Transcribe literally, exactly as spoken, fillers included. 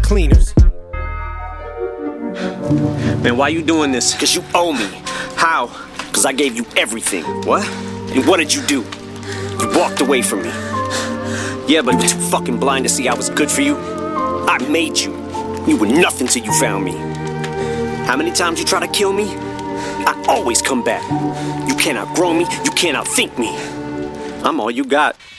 cleaners. Man, why you doing this? Cause you owe me. How? Cause I gave you everything. What? And what did you do? You walked away from me. Yeah, but You were too fucking blind to see I was good for you. I made you. You were nothing till you found me. How many times you try to kill me? I always come back. You can't outgrow me. You can't outthink me. I'm all you got.